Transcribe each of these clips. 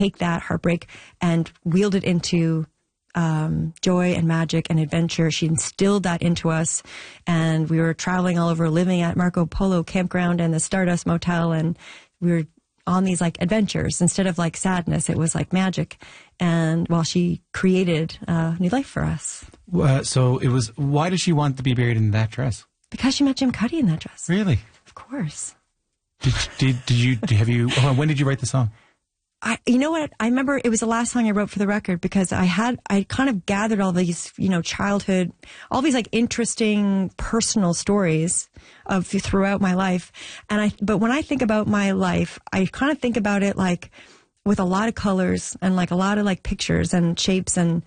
take that heartbreak and wield it into joy and magic and adventure. She instilled that into us, and we were traveling all over, living at Marco Polo Campground and the Stardust Motel, and we were on these like adventures. Instead of like sadness, it was like magic. And while she created a new life for us. So it was, why did she want to be buried in that dress? Because she met Jim Cuddy in that dress. Really? Of course. When did you write the song? You know what? I remember it was the last song I wrote for the record, because I kind of gathered all these, childhood, all these like interesting personal stories of throughout my life. But when I think about my life, I kind of think about it like with a lot of colors and like a lot of like pictures and shapes, and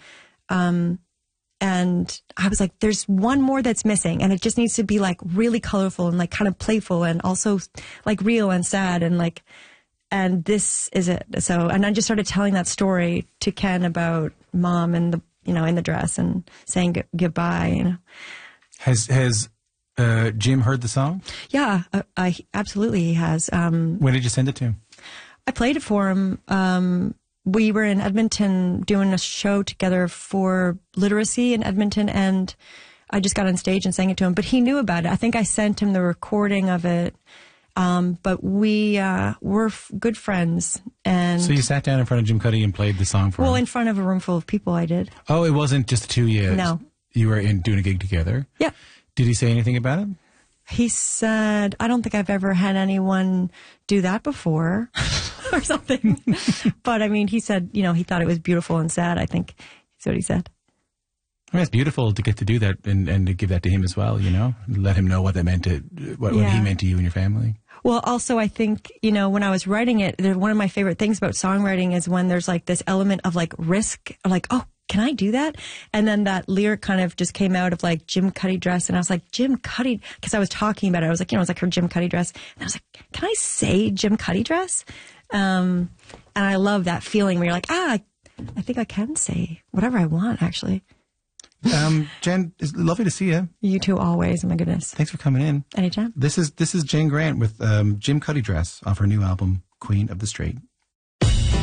I was like, there's one more that's missing, and it just needs to be like really colorful and like kind of playful and also like real and sad and like, and this is it. So, and I just started telling that story to Ken about Mom and in the dress and saying goodbye. Has Jim heard the song? Yeah, I absolutely he has. When did you send it to him? I played it for him. We were in Edmonton doing a show together for literacy in Edmonton, and I just got on stage and sang it to him. But he knew about it. I think I sent him the recording of it. But we were good friends. And so you sat down in front of Jim Cuddy and played the song for him? Well, in front of a room full of people, I did. Oh, it wasn't just the two of you? No. You were doing a gig together? Yeah. Did he say anything about it? He said, I don't think I've ever had anyone do that before or something. But I mean, he said, he thought it was beautiful and sad, I think. That's what he said. I mean, it's beautiful to get to do that and to give that to him as well, let him know what that meant what he meant to you and your family. Well, also, I think, when I was writing it, one of my favorite things about songwriting is when there's like this element of like risk, like, oh, can I do that? And then that lyric kind of just came out of like Jim Cuddy dress. And I was like, Jim Cuddy, because I was talking about it. I was like, it was like her Jim Cuddy dress. And I was like, can I say Jim Cuddy dress? And I love that feeling where you're like, I think I can say whatever I want, actually. Jen, it's lovely to see you. You too, always. Oh my goodness. Thanks for coming in. Anytime. This is Jane Grant with Jim Cuddy dress off her new album, Queen of the Straight.